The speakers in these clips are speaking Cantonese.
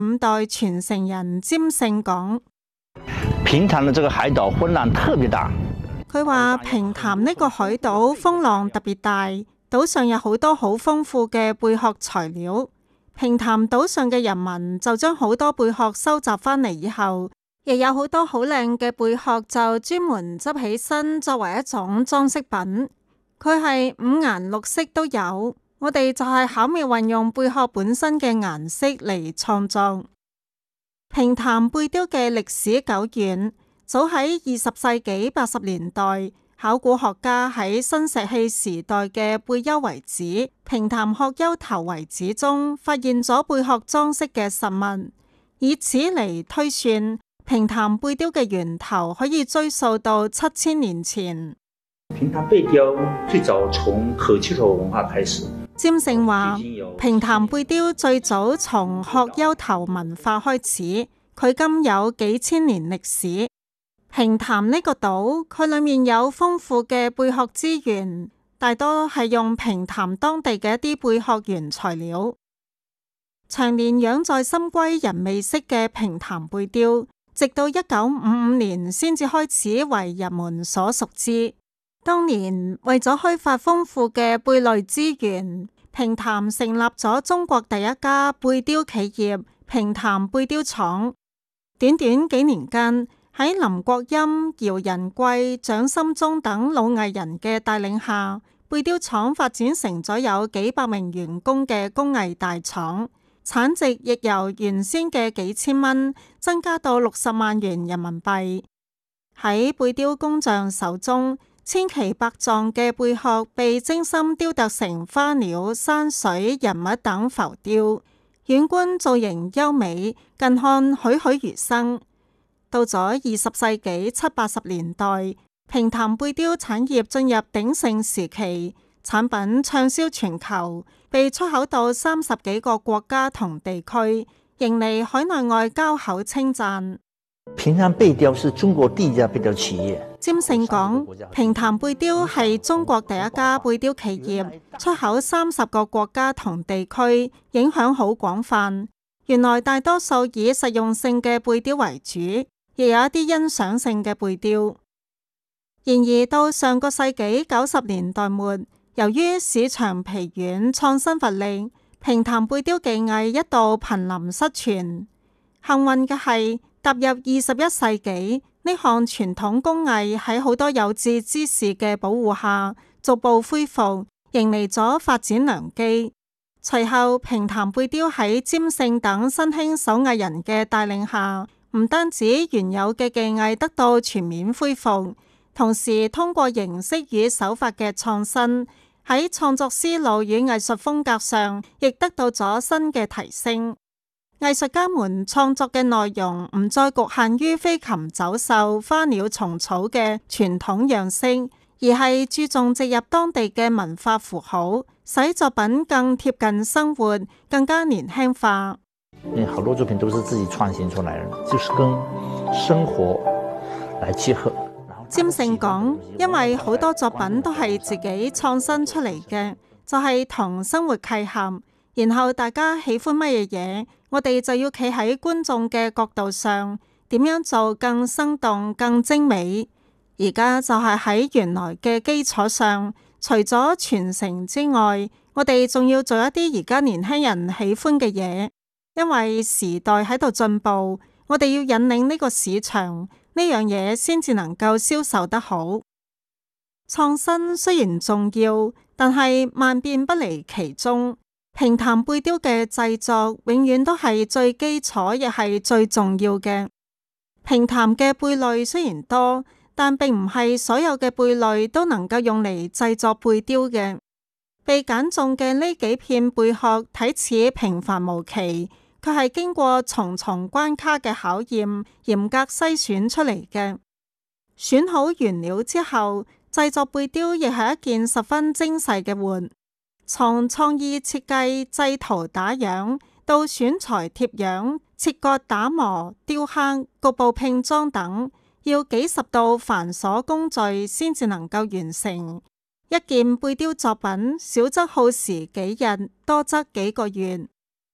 5代傳承人詹勝講： 平潭的這個海島風浪特別大。 佢話平潭呢個海島風浪特別大，島上有好多好豐富嘅貝殼材料。平潭島上嘅人民就將好多貝殼收集返嚟以後，亦有好多好靚嘅貝殼就專門執起身作為一種裝飾品。佢係五顏六色都有，我哋就係巧妙運用貝殼本身嘅顏色嚟創作。平潭貝雕嘅歷史久遠，早喺20世紀80年代，考古學家喺新石器時代嘅貝丘遺址、平潭鶴丘頭遺址中發現咗貝殼裝飾嘅實物，以此嚟推算平潭貝雕嘅源頭可以追溯到7000年前。 平潭貝雕最早從鶴丘頭文化開始。 詹勝話：平潭貝雕最早從鶴丘頭文化開始，佢今有幾千年歷史。平潭呢個島，佢裏面有豐富嘅貝殼資源，大多係用平潭當地嘅一啲貝殼原材料。長年養在深閨人未識嘅平潭貝雕，直到1955年先至開始為人們所熟知。當年為咗開發豐富嘅貝類資源，平潭成立咗中國第一家貝雕企業平潭貝雕廠。短短幾年間，喺林國欽、姚仁貴、蔣心忠等老藝人嘅帶領下，貝雕廠發展成咗有幾百名員工嘅工藝大廠，產值亦由原先嘅幾千蚊增加到60萬元人民幣。喺貝雕工匠手中，千奇百狀嘅貝殼被精心雕琢成花鳥、山水、人物等浮雕，遠觀造型優美，近看栩栩如生。到咗20世紀70、80年代，平潭貝雕產業進入鼎盛時期，產品暢銷全球，被出口到30幾個國家同地區，迎嚟海內外交口稱讚。 平潭貝雕是中國第一家貝雕企業。 詹勝講：平潭貝雕係中國第一家貝雕企業，出口30個國家同地區，影響好廣泛。原來大多數以實用性嘅貝雕為主，亦有一啲欣賞性嘅貝雕。然而到上個世紀90年代末，由於市場疲軟、創新乏力，平潭貝雕技藝一度瀕臨失傳。幸運嘅係，踏入21世紀，呢項傳統工藝喺好多有志之士嘅保護下，逐步恢復，迎嚟咗發展良機。隨後，平潭貝雕喺詹勝等新興手藝人嘅帶領下，唔單止原有嘅技藝得到全面恢復，同時通過形式與手法嘅創新，喺創作思路與藝術風格上，亦得到咗新嘅提升。藝術家們創作嘅內容唔再局限於飛禽走獸、花鳥蟲草嘅傳統樣式，而係注重植入當地嘅文化符號，使作品更貼近生活，更加年輕化。 好多作品都是自己創新出來的，就是跟生活來結合。 詹勝講：因為好多作品都係自己創新出嚟嘅，就係同生活契合。然後大家喜歡乜嘢嘢，我哋就要企喺觀眾嘅角度上，點樣做更生動、更精美。而家就係喺原來嘅基礎上，除咗傳承之外，我哋仲要做一啲而家年輕人喜歡嘅嘢。因為時代喺度進步，我哋要引領呢個市場，呢樣嘢先至能夠銷售得好。創新雖然重要，但係萬變不離其宗。平潭貝雕嘅製作永遠都係最基礎，亦係最重要嘅。平潭嘅貝類雖然多，但並唔係所有嘅貝類都能夠用嚟製作貝雕嘅。被揀中嘅呢幾片貝殼睇似平凡無奇，卻係經過重重關卡嘅考驗，嚴格篩選出嚟嘅。選好原料之後，製作貝雕亦係一件十分精細嘅活。從創意設計、製圖打樣到選材貼樣、切割打磨、雕刻、局部拼裝等，要幾十道繁瑣工序先至能夠完成。一件貝雕作品，少則耗時幾日，多則幾個月。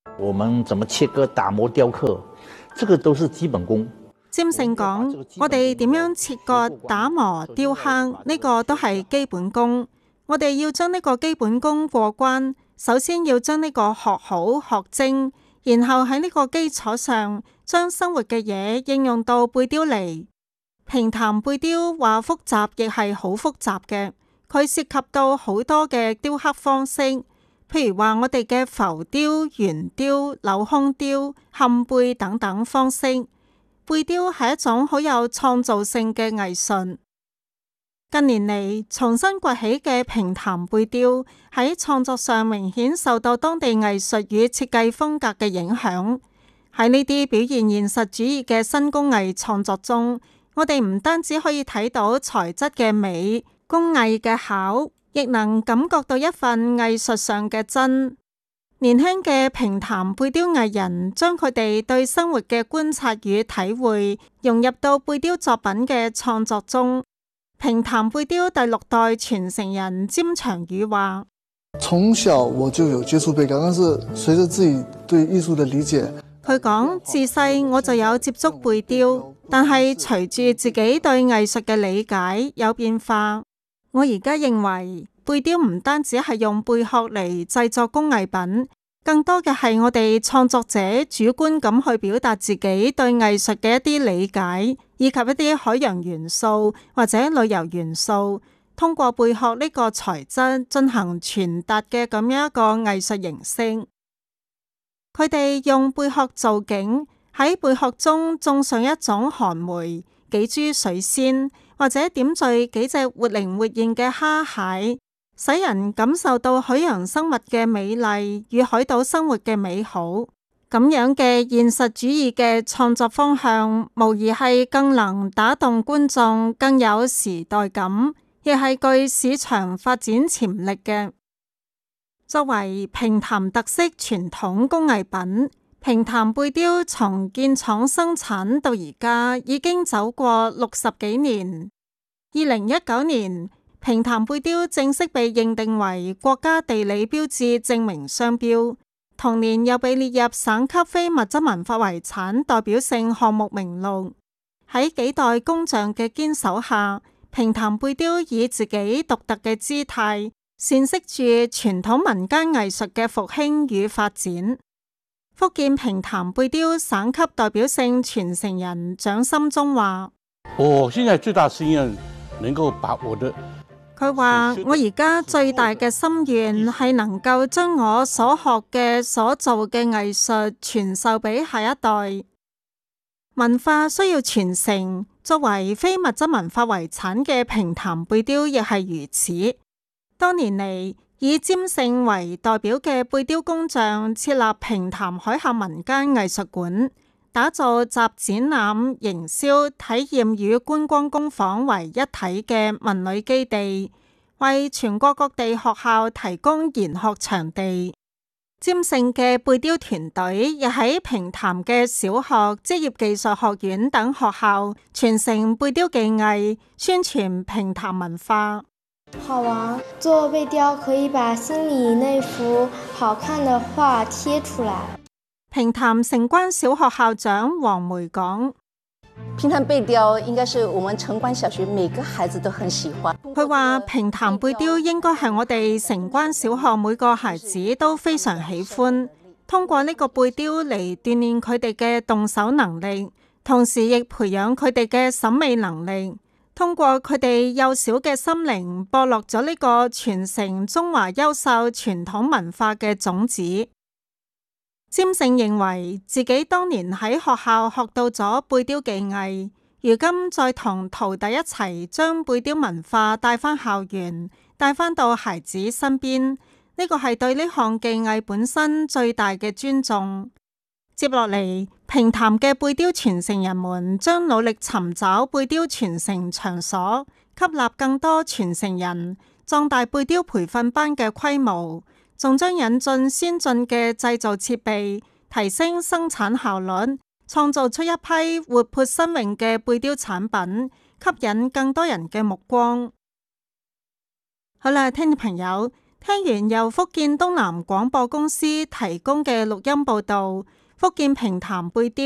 我們怎麼切割、打磨、雕刻，這個都是基本功。 詹勝講：我哋點樣切割、打磨、雕刻，呢個都係基本功。我哋要將呢個基本功過關，首先要將呢個學好、學精，然後喺呢個基礎上，將生活嘅嘢應用到背雕嚟。平潭背雕話複雜，亦係好複雜嘅。佢涉及到好多嘅雕刻方式，譬如話我哋嘅浮雕、圓雕、鏤空雕、嵌背等等方式。背雕係一種好有創造性嘅藝術。近年嚟重新崛起嘅平潭背雕喺創作上明顯受到當地藝術與設計風格嘅影響。喺呢啲表現現實主義嘅新工藝創作中，我哋唔單止可以睇到材質嘅美、工藝嘅巧，亦能感覺到一份藝術上嘅真。年輕嘅平潭背雕藝人將佢哋對生活嘅觀察與體會融入到背雕作品嘅創作中。平潭背雕第6代傳承人詹長宇話： 從小我就有接觸背雕，但是隨着自己對藝術的理解， 佢講自細我就有接觸背雕，但係隨住自己對藝術嘅理解有變化。我而家認為背雕唔單止係用貝殼嚟製作工藝品，更多嘅係我哋創作者主觀咁去表達自己對藝術嘅一啲理解，以及一啲海洋元素或者旅遊元素，通過貝殼呢個材質進行傳達嘅咁樣一個藝術形式。佢哋用貝殼造景，喺貝殼中種上一種寒梅、幾株水仙，或者點綴幾隻活靈活現嘅蝦蟹，使人感受到海洋生物嘅美麗與海島生活嘅美好。咁樣嘅現實主義嘅創作方向，無疑係更能打動觀眾，更有時代感，亦係具市場發展潛力嘅。作為平潭特色傳統工藝品，平潭背雕從建廠生產到而家已經走過60幾年。2019年，平潭背雕正式被認定為國家地理標誌證明商標，同年又被列入省級非物質文化遺產代表性項目名錄。喺幾代工匠嘅堅守下，平潭背雕以自己獨特嘅姿態，闡釋住傳統民間藝術嘅復興與發展。福建平潭背雕省級代表性傳承人蔣心中話： 我現在最大心願能夠把我的， 佢話我而家最大嘅心願係能夠將我所學嘅所做嘅藝術傳授俾下一代。文化需要傳承，作為非物質文化遺產嘅平潭背雕亦係如此。多年嚟，以詹勝為代表嘅背雕工匠設立平潭海峽民間藝術館，打造集展覽、營銷、體驗與觀光工坊為一體嘅文旅基地，為全國各地學校提供研學場地。詹勝嘅背雕團隊亦喺平潭嘅小學、職業技術學院等學校傳承背雕技藝，宣傳平潭文化。 好玩，做背雕可以把心裡那幅好看的畫貼出來。 平潭城關小學校長黃梅講： 平潭背雕應該是我們城關小學每個孩子都很喜歡。 佢話平潭背雕應該係我哋城關小學每個孩子都非常喜歡，通過呢個背雕嚟鍛鍊佢哋嘅動手能力，同時亦培養佢哋嘅審美能力。通過佢哋幼小嘅心靈，播落咗呢個傳承中華優秀傳統文化嘅種子。詹勝認為自己當年喺學校學到咗背雕技藝，如今再同徒弟一齊將背雕文化帶返校園，帶返到孩子身邊，呢個係對呢項技藝本身最大嘅尊重。接落嚟，平潭嘅背雕傳承人們將努力尋找背雕傳承場所，吸納更多傳承人，壯大背雕培訓班嘅規模，仲將引進先進嘅製造設備，提升生產效率，創造出一批活潑新穎嘅背雕產品，吸引更多人嘅目光。好啦，聽眾朋友， 聽完由福建東南廣播公司提供嘅錄音報道，福建平潭貝雕